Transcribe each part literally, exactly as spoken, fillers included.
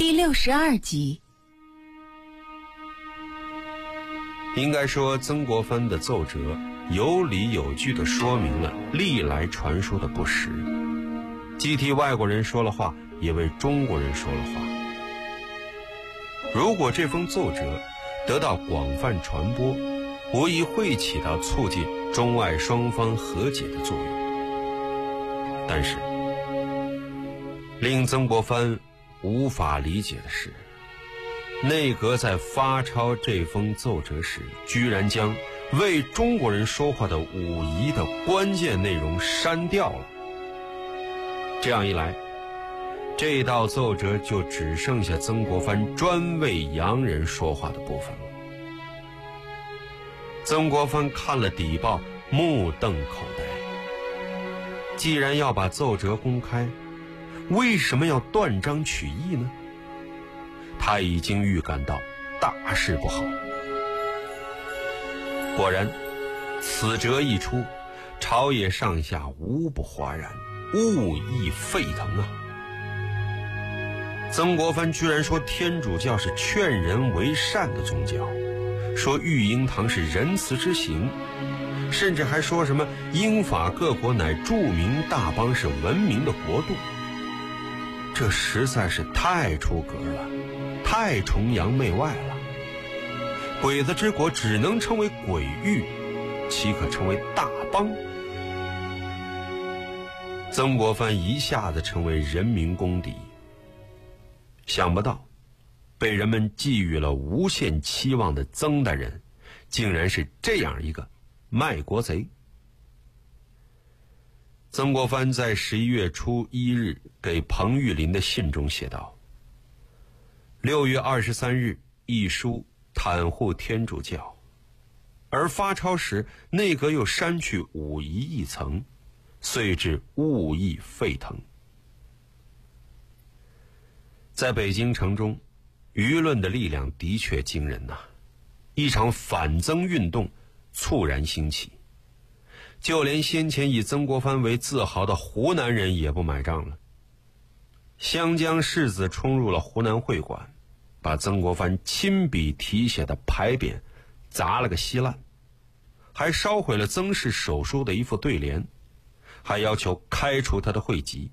第六十二集。 应该说，曾国藩的奏折有理有据地说明了历来传说的不实，既替外国人说了话，也为中国人说了话。如果这封奏折得到广泛传播，无疑会起到促进中外双方和解的作用。但是，令曾国藩无法理解的是，内阁在发抄这封奏折时，居然将为中国人说话的武夷的关键内容删掉了。这样一来，这道奏折就只剩下曾国藩专为洋人说话的部分了。曾国藩看了底报，目瞪口呆。既然要把奏折公开，为什么要断章取义呢？他已经预感到大事不好。果然，此折一出，朝野上下无不哗然，物议沸腾啊！曾国藩居然说天主教是劝人为善的宗教，说育婴堂是仁慈之行，甚至还说什么英法各国乃著名大邦，是文明的国度。这实在是太出格了，太崇洋媚外了。鬼子之国只能称为鬼域，岂可称为大邦？曾国藩一下子成为人民公敌，想不到被人们寄予了无限期望的曾大人，竟然是这样一个卖国贼。曾国藩在十一月初一日给彭玉麟的信中写道：六月二十三日一书袒护天主教，而发抄时内阁又删去武夷一层，遂致物议沸腾。在北京城中，舆论的力量的确惊人呐、啊！一场反曾运动猝然兴起，就连先前以曾国藩为自豪的湖南人也不买账了。湘江士子冲入了湖南会馆，把曾国藩亲笔题写的牌匾砸了个稀烂，还烧毁了曾氏手书的一副对联，还要求开除他的会籍。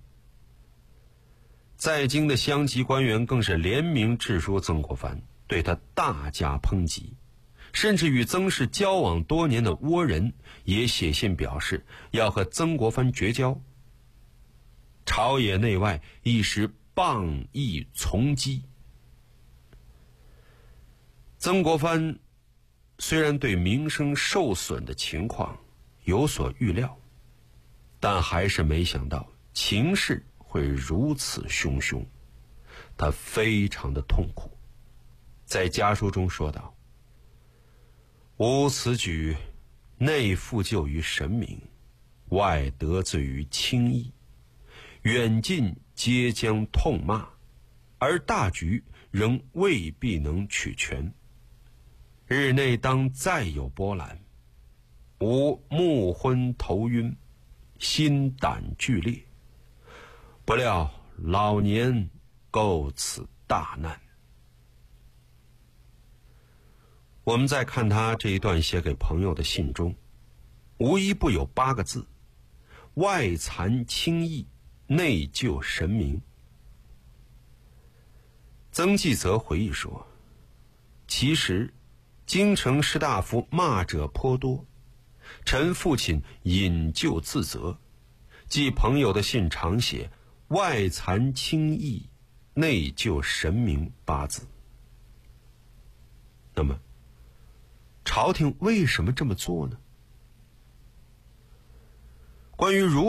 在京的乡级官员更是联名致书曾国藩，对他大加抨击，甚至与曾氏交往多年的倭人也写信表示要和曾国藩绝交。朝野内外一时谤议从击。曾国藩虽然对名声受损的情况有所预料，但还是没想到情势会如此汹汹，他非常的痛苦。在家书中说道：吾此举内负疚于神明，外得罪于轻易，远近皆将痛骂，而大局仍未必能取全。日内当再有波澜，吾目昏头晕，心胆俱裂，不料老年构此大难。我们再看他这一段写给朋友的信中，无一不有八个字：外惭轻易，内救神明。曾纪泽回忆说，其实京城士大夫骂者颇多，臣父亲引咎自责，即朋友的信常写外惭轻易，内救神明八字。那么朝廷为什么这么做呢？关于如